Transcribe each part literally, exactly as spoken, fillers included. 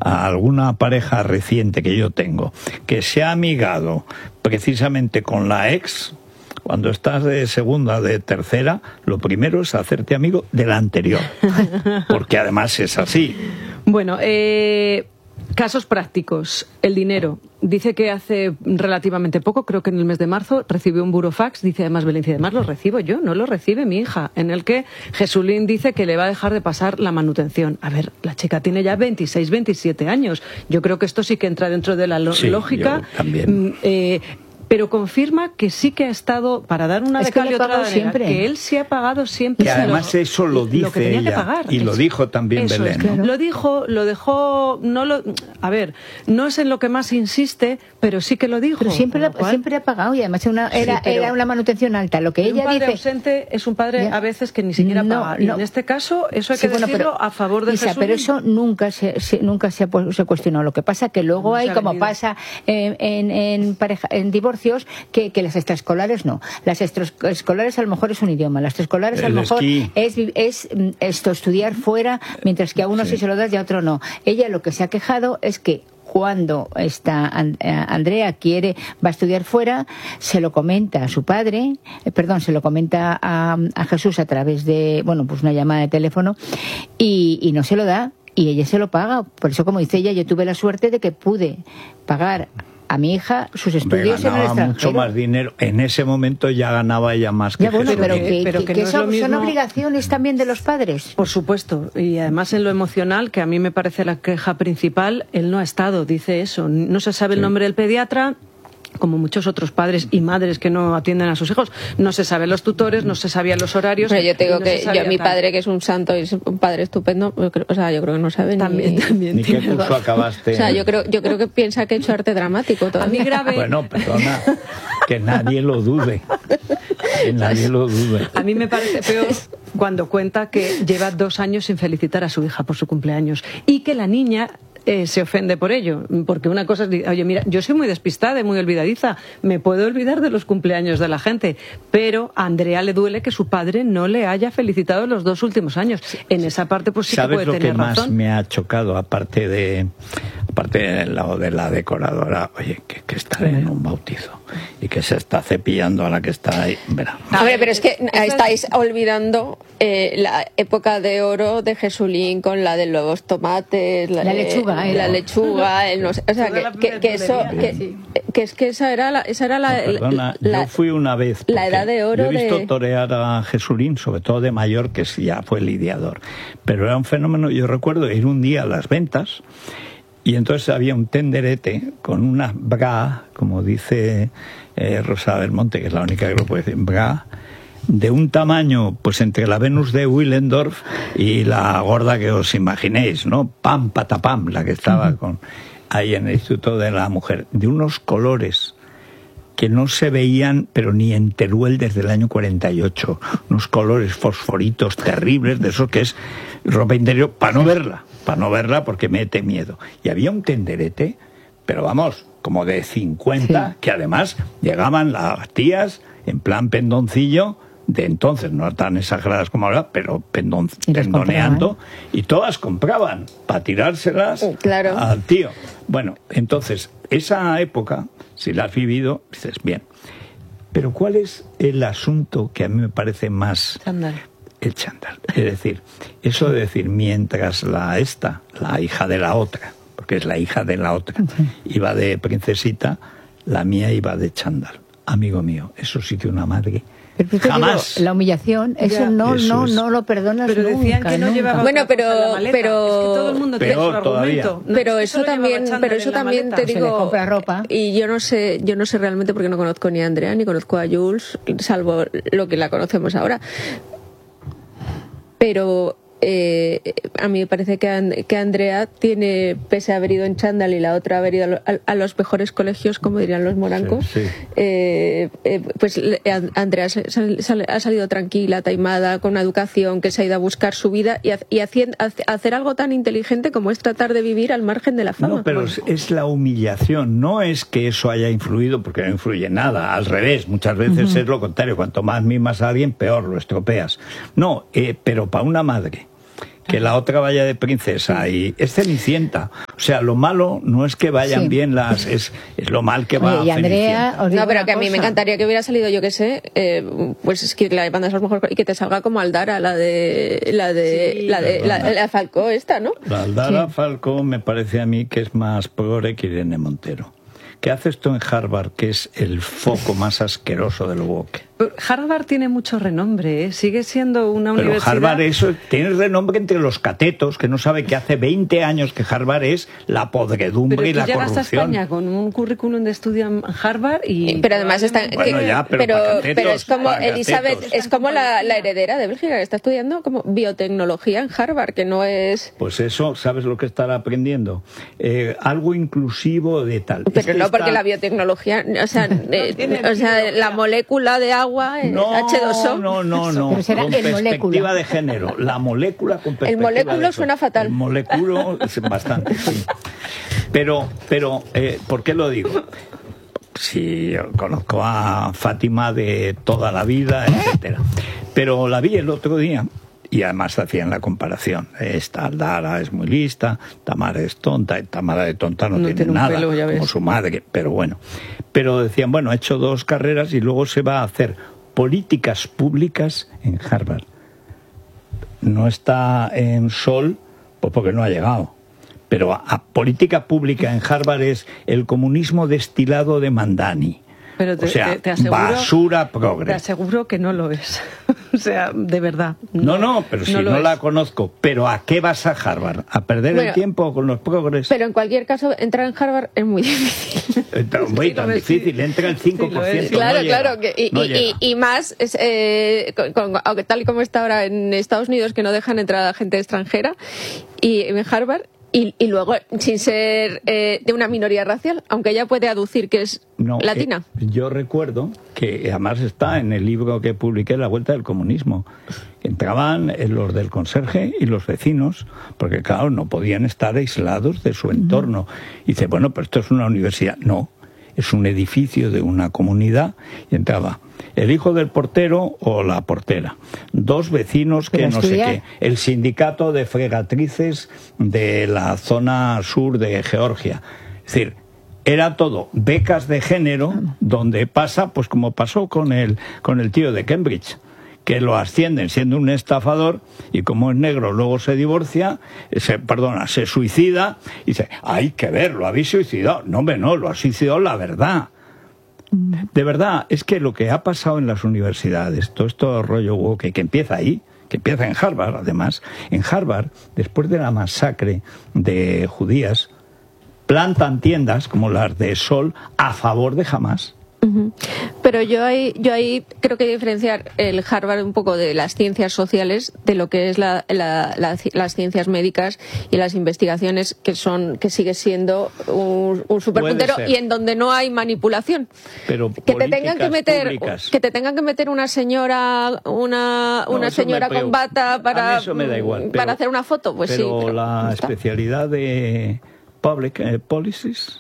a alguna pareja reciente que yo tengo, que se ha amigado precisamente con la ex, cuando estás de segunda, de tercera, lo primero es hacerte amigo de la anterior, porque además es así. Bueno, eh... casos prácticos. El dinero. Dice que hace relativamente poco, creo que en el mes de marzo, recibió un burofax, dice además Valencia, además lo recibo yo, no lo recibe mi hija, en el que Jesulín dice que le va a dejar de pasar la manutención. A ver, la chica tiene ya veintiséis, veintisiete años. Yo creo que esto sí que entra dentro de la lo sí, lógica. Yo también. Eh, pero confirma que sí que ha estado, para dar una de cal y otra de arena, que él sí ha pagado siempre. Que además lo, eso lo dice lo que tenía ella, que pagar. Y lo dijo también eso, Belén. Claro. Lo dijo, lo dejó, no lo, a ver, no es en lo que más insiste, pero sí que lo dijo. Pero siempre, lo, cual, siempre ha pagado y además una, era, sí, era una manutención alta. Lo que ella un padre dice, ausente es un padre ya, a veces que ni siquiera no, paga. No. Y en este caso, eso hay sí, que bueno, decirlo pero, a favor de Isa, Jesús. Pero eso nunca se, se nunca se ha, se ha cuestionado. Lo que pasa que luego no hay, como venido. pasa en, en, en, pareja, en divorcios, que, que las extraescolares no. Las extraescolares a lo mejor es un idioma. Las extraescolares a lo mejor es, es esto, estudiar fuera, mientras que a uno sí. sí se lo das y a otro no. Ella lo que se ha quejado es que cuando esta Andrea quiere, va a estudiar fuera, se lo comenta a su padre, eh, perdón, se lo comenta a, a Jesús a través de, bueno, pues una llamada de teléfono y, y no se lo da y ella se lo paga. Por eso, como dice ella, yo tuve la suerte de que pude pagar a mi hija sus estudios en el extranjero. Mucho más dinero. En ese momento ya ganaba ella más que ya, bueno, pero que, pero que, que, que no son, mismo... son obligaciones también de los padres. Por supuesto. Y además en lo emocional, que a mí me parece la queja principal, él no ha estado, dice eso. No se sabe el sí. nombre del pediatra, como muchos otros padres y madres que no atienden a sus hijos. No se saben los tutores, no se sabían los horarios. Pero yo te digo no que yo, mi padre, que es un santo y es un padre estupendo, o sea, yo creo que no sabe también, ni... También ni qué curso acabaste. O sea, yo creo, yo creo que piensa que he hecho arte dramático todavía. A mí grave... Bueno, perdona, que nadie lo dude. Que nadie lo dude. A mí me parece peor cuando cuenta que lleva dos años sin felicitar a su hija por su cumpleaños y que la niña... Eh, se ofende por ello, porque una cosa es, oye, mira, yo soy muy despistada y muy olvidadiza, me puedo olvidar de los cumpleaños de la gente, pero a Andrea le duele que su padre no le haya felicitado los dos últimos años. En esa parte pues sí que puede tener razón. ¿Sabes lo que más me ha chocado, aparte de aparte de la, de la decoradora? Oye, que, que está en un bautizo y que se está cepillando a la que está ahí, verá. Hombre, pero es que estáis olvidando eh, la época de oro de Jesulín con la de los tomates, la, la lechuga. Eh, la lechuga, el no sé, o sea, que, que, que eso, que, que es que esa era la, esa era la, no, perdona, la yo fui una vez, la edad de oro. Yo he visto de... torear a Jesulín, sobre todo de mayor, que ya fue lidiador, pero era un fenómeno. Yo recuerdo ir un día a las ventas y entonces había un tenderete con una bra, como dice eh, Rosa Belmonte, que es la única que lo puede decir, bra, de un tamaño, pues entre la Venus de Willendorf y la gorda que os imaginéis, ¿no? Pam, patapam, la que estaba uh-huh. con ahí en el Instituto de la Mujer, de unos colores que no se veían, pero ni en Teruel desde el año cuarenta y ocho, unos colores fosforitos terribles, de esos que es ropa interior, para no verla, para no verla porque mete miedo. Y había un tenderete, pero vamos, como de cincuenta, sí. que además llegaban las tías en plan pendoncillo, de entonces, no tan exageradas como ahora, pero pendon, pendoneando, y todas compraban para tirárselas claro. al tío. Bueno, entonces, esa época, si la has vivido, dices, bien. Pero ¿cuál es el asunto que a mí me parece más... Chándal. El chándal. Es decir, eso de decir, mientras la esta, la hija de la otra, porque es la hija de la otra, iba de princesita, la mía iba de chándal. Amigo mío, eso sí que una madre... Pero jamás digo, la humillación, eso ya, no eso no es. no lo perdonas pero nunca. Decían que no nunca. llevaba bueno, pero pero es que todo el mundo tiene su argumento. No, pero eso también, pero eso también te digo, se le compra ropa. Y yo no sé, yo no sé realmente porque no conozco ni a Andrea ni conozco a Jules, salvo lo que la conocemos ahora. Pero eh, a mí me parece que, And- que Andrea tiene, pese a haber ido en chándal y la otra haber ido a, lo- a, a los mejores colegios, como dirían los morancos, sí, sí. Eh, eh, pues Andrea sal, sal, ha salido tranquila, taimada, con una educación, que se ha ido a buscar su vida y, y haciendo, hacer algo tan inteligente como es tratar de vivir al margen de la fama. No, pero bueno. es, es la humillación, no es que eso haya influido, porque no influye nada, al revés, muchas veces uh-huh. es lo contrario, cuanto más mimas a alguien, peor lo estropeas. No, eh, pero para una madre que la otra vaya de princesa y es Cenicienta. O sea, lo malo no es que vayan sí. bien las, es, es lo mal que va. Oye, y Andrea, os digo no, pero que a mí me encantaría que hubiera salido, yo qué sé, eh, pues es que la banda es mejor y que te salga como Aldara, la de la de sí, la de la, la Falcó esta, ¿no? La Aldara sí. Falcó me parece a mí que es más progre que Irene Montero. ¿Qué hace esto en Harvard, que es el foco más asqueroso del woke? Harvard tiene mucho renombre, ¿eh? Sigue siendo una Pero universidad... Pero Harvard eso, tiene renombre entre los catetos, que no sabe que hace veinte años que Harvard es la podredumbre pero y la corrupción. Pero tú llegas a España con un currículum de estudio en Harvard y... Pero además está... Bueno, que, ya, pero, pero, catetos, pero es como Elizabeth, catetos. es como la, la heredera de Bélgica, que está estudiando como biotecnología en Harvard, que no es... Pues eso, ¿sabes lo que estará aprendiendo? Eh, algo inclusivo de tal. Pero es que no, está... porque la biotecnología, o sea, no eh, o sea la molécula de agua... No, H dos O. No, no, no. Pero será con el perspectiva molécula. de género. La molécula con perspectiva El moléculo de suena fatal. El moléculo es bastante, sí. Pero, pero eh, ¿por qué lo digo? Sí, yo conozco a Fátima de toda la vida, etcétera. Pero la vi el otro día y además hacían la comparación. Esta Aldara es muy lista, Tamara es tonta, y Tamara de tonta no, no tiene, tiene nada, pelo, ya ves. Como su madre, pero bueno. Pero decían, bueno, ha hecho dos carreras y luego se va a hacer políticas públicas en Harvard. No está en Sol, pues porque no ha llegado. Pero a, a política pública en Harvard es el comunismo destilado de Mandani. Pero te, o sea, te, te aseguro, basura progre. Te aseguro que no lo es. O sea, de verdad. No, no, no pero no si no es. la conozco. Pero ¿a qué vas a Harvard? ¿A perder bueno, el tiempo con los progres? Pero en cualquier caso, entrar en Harvard es muy difícil. Muy sí, tan difícil, entra el cinco por ciento. Sí, claro, no claro. Que, y, no y, y, y más, es, eh, con, con, tal y como está ahora en Estados Unidos, que no dejan entrar a gente extranjera, y en Harvard... Y, y luego, sin ser eh, de una minoría racial, aunque ella puede aducir que es no, latina. Eh, yo recuerdo que además está en el libro que publiqué, La Vuelta del Comunismo. Entraban los del conserje y los vecinos, porque claro, no podían estar aislados de su entorno. Y dice, bueno, pero esto es una universidad. No, es un edificio de una comunidad. Y entraba el hijo del portero o la portera, dos vecinos que no sé qué, el sindicato de fregatrices de la zona sur de Georgia. Es decir, era todo becas de género, donde pasa, pues como pasó con el, con el tío de Cambridge, que lo ascienden siendo un estafador y como es negro luego se divorcia, se, perdona, se suicida y dice, hay que ver, lo habéis suicidado. No, hombre, no, lo ha suicidado la verdad. De verdad, es que lo que ha pasado en las universidades, todo esto rollo woke, que empieza ahí, que empieza en Harvard, además, en Harvard, después de la masacre de judías, plantan tiendas como las de Sol a favor de Hamas. Uh-huh. Pero yo ahí, yo ahí creo que hay que diferenciar el Harvard un poco de las ciencias sociales de lo que es la, la, la, las ciencias médicas y las investigaciones, que son que sigue siendo un, un superpuntero y en donde no hay manipulación. Pero que te tengan que meter públicas. que te tengan que meter una señora una no, una señora con bata para eso me da igual, pero, para hacer una foto, pues pero sí. Pero la especialidad de public eh, policies,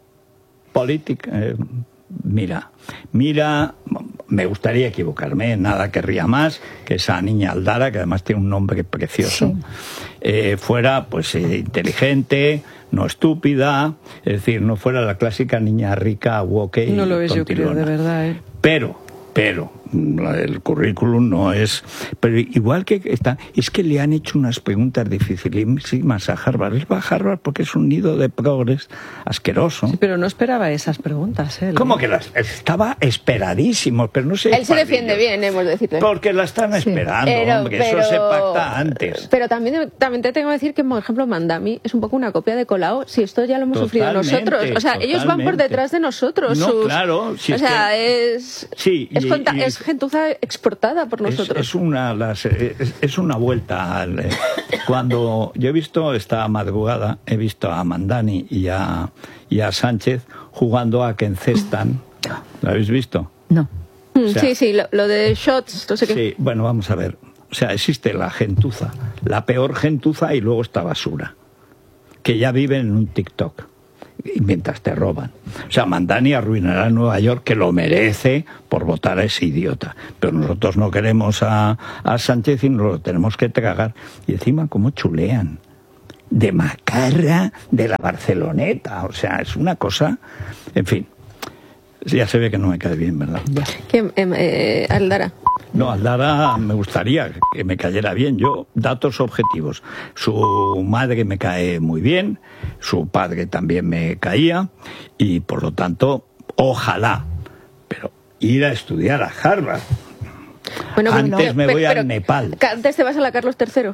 politic eh, Mira, mira, me gustaría equivocarme, nada querría más que esa niña Aldara, que además tiene un nombre precioso, sí. eh, fuera pues eh, inteligente, no estúpida, es decir, no fuera la clásica niña rica, woke y no lo es, tontilona. Yo creo, de verdad, ¿eh? Pero, pero, el currículum no es... Pero igual que está... Es que le han hecho unas preguntas dificilísimas a Harvard. Él va a Harvard porque es un nido de progres asqueroso. Sí, pero no esperaba esas preguntas, ¿eh? ¿Cómo que las...? Estaba esperadísimo, pero no sé... Él se defiende bien, hemos de decirle. Porque la están sí. esperando, pero, hombre, pero, eso se pacta antes. Pero también, también te tengo que decir que, por ejemplo, Mandami es un poco una copia de Colau. Si esto ya lo hemos totalmente, sufrido nosotros. O sea, totalmente. Ellos van por detrás de nosotros. No, sus, claro. Si o es sea, que, es... Sí, es, y, conta, y, es gentuza exportada por nosotros. Es, es, una, las, es, es una vuelta. Al, eh, cuando yo he visto esta madrugada, he visto a Mandani y a, y a Sánchez jugando a que encestan. ¿Lo habéis visto? No. O sea, sí, sí, lo, lo de shots, no sé qué. Sí, bueno, vamos a ver. O sea, existe la gentuza, la peor gentuza, y luego esta basura, que ya vive en un TikTok. y mientras te roban. O sea, Mandani arruinará Nueva York, que lo merece por votar a ese idiota. Pero nosotros no queremos a, a Sánchez y nos lo tenemos que tragar. Y encima, ¿cómo chulean? De macarra de la Barceloneta. O sea, es una cosa... En fin, ya se ve que no me cae bien, ¿verdad? ¿Quién? Eh, Aldara. No, Aldara me gustaría que me cayera bien. Yo, datos objetivos. Su madre me cae muy bien, su padre también me caía, y por lo tanto, ojalá. Pero ir a estudiar a Harvard. Bueno, antes bueno, me pero, voy pero, a Nepal. Antes te vas a la Carlos tercero.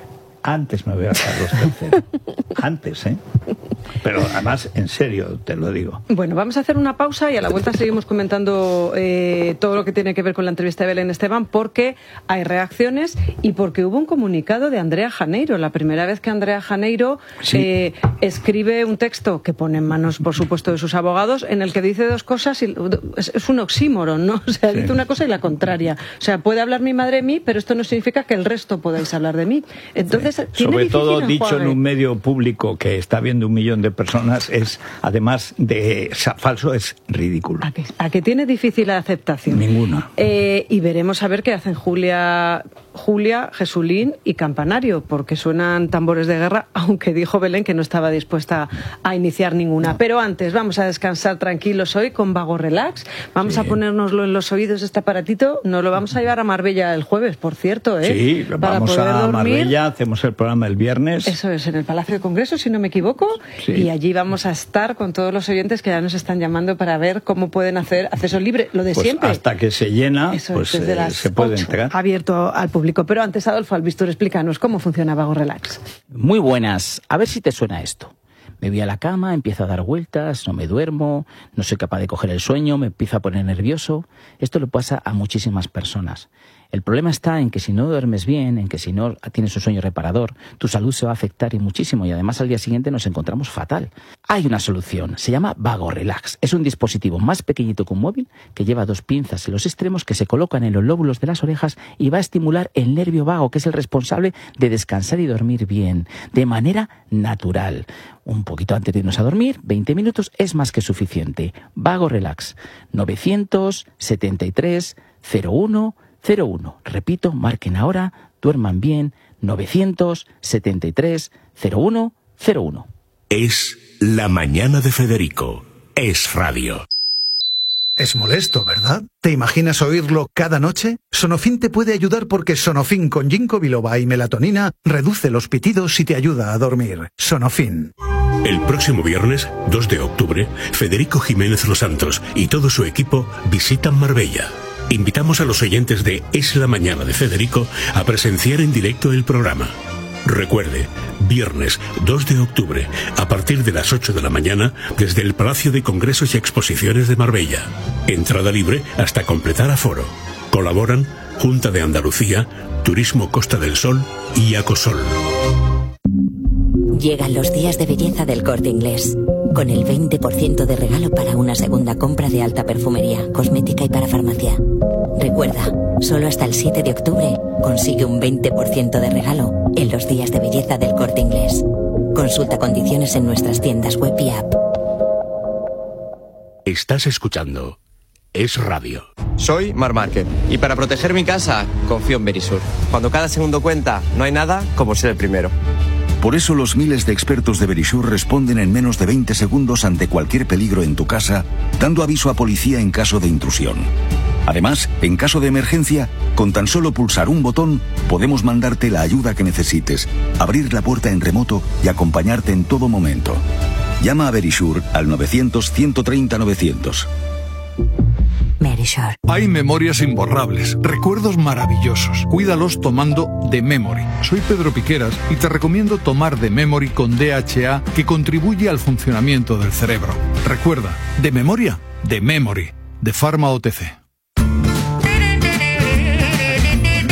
Antes me voy a Carlos tercero. Antes, ¿eh? Pero además, en serio, te lo digo. Bueno, vamos a hacer una pausa y a la vuelta seguimos comentando eh, todo lo que tiene que ver con la entrevista de Belén Esteban, porque hay reacciones y porque hubo un comunicado de Andrea Janeiro, la primera vez que Andrea Janeiro sí. eh, escribe un texto que pone en manos, por supuesto, de sus abogados, en el que dice dos cosas y es, es un oxímoron, ¿no? O sea, sí. dice una cosa y la contraria. O sea, puede hablar mi madre de mí, pero esto no significa que el resto podáis hablar de mí. Entonces, sí. Sobre todo dicho en un medio público que está viendo un millón de personas, es, además de falso, es ridículo. ¿A que, a que tiene difícil la aceptación? Ninguna. Eh, y veremos a ver qué hacen Julia, Julia, Jesulín y Campanario, porque suenan tambores de guerra, aunque dijo Belén que no estaba dispuesta a iniciar ninguna. No. Pero antes, vamos a descansar tranquilos hoy con Vago Relax. Vamos sí. a ponérnoslo en los oídos, este aparatito. Nos lo vamos a llevar a Marbella el jueves, por cierto, ¿eh? Sí, Para vamos poder a dormir. Marbella, hacemos el programa el viernes. Eso es, en el Palacio de Congresos, si no me equivoco. Sí. Y allí vamos a estar con todos los oyentes que ya nos están llamando para ver cómo pueden hacer acceso libre, lo de pues siempre. Hasta que se llena, Eso pues es, desde eh, las se puede ocho, entrar. Abierto al público. Pero antes, Adolfo Albistur, explícanos cómo funciona Vago Relax. Muy buenas. A ver si te suena esto. Me voy a la cama, empiezo a dar vueltas, no me duermo, no soy capaz de coger el sueño, me empiezo a poner nervioso. Esto le pasa a muchísimas personas. El problema está en que si no duermes bien, en que si no tienes un sueño reparador, tu salud se va a afectar y muchísimo, y además al día siguiente nos encontramos fatal. Hay una solución, se llama Vago Relax. Es un dispositivo más pequeñito que un móvil que lleva dos pinzas en los extremos que se colocan en los lóbulos de las orejas y va a estimular el nervio vago, que es el responsable de descansar y dormir bien, de manera natural. Un poquito antes de irnos a dormir, veinte minutos es más que suficiente. Vago Relax, novecientos setenta y tres cero uno cero uno. Repito, marquen ahora, duerman bien, novecientos setenta y tres cero uno cero uno. Es La Mañana de Federico. Es radio. Es molesto, ¿verdad? ¿Te imaginas oírlo cada noche? Sonofin te puede ayudar porque Sonofin con ginkgo biloba y melatonina reduce los pitidos y te ayuda a dormir. Sonofin. El próximo viernes, dos de octubre, Federico Jiménez Los Santos y todo su equipo visitan Marbella. Invitamos a los oyentes de Es la Mañana de Federico a presenciar en directo el programa. Recuerde, viernes dos de octubre, a partir de las ocho de la mañana, desde el Palacio de Congresos y Exposiciones de Marbella. Entrada libre hasta completar aforo. Colaboran Junta de Andalucía, Turismo Costa del Sol y Acosol. Llegan los días de belleza del Corte Inglés, con el veinte por ciento de regalo para una segunda compra de alta perfumería, cosmética y para farmacia. Recuerda, solo hasta el siete de octubre consigue un veinte por ciento de regalo en los días de belleza del Corte Inglés. Consulta condiciones en nuestras tiendas web y app. Estás escuchando Es Radio. Soy Mar Márquez y para proteger mi casa confío en Verisur. Cuando cada segundo cuenta, no hay nada como ser el primero. Por eso los miles de expertos de Verisur responden en menos de veinte segundos ante cualquier peligro en tu casa, dando aviso a policía en caso de intrusión. Además, en caso de emergencia, con tan solo pulsar un botón, podemos mandarte la ayuda que necesites, abrir la puerta en remoto y acompañarte en todo momento. Llama a Verisur al novecientos ciento treinta novecientos. Verisur. Hay memorias imborrables, recuerdos maravillosos. Cuídalos tomando The Memory. Soy Pedro Piqueras y te recomiendo tomar The Memory con D H A, que contribuye al funcionamiento del cerebro. Recuerda, de memoria, The Memory, de Pharma O T C.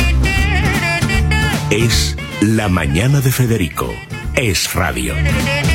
Es La Mañana de Federico. Es radio.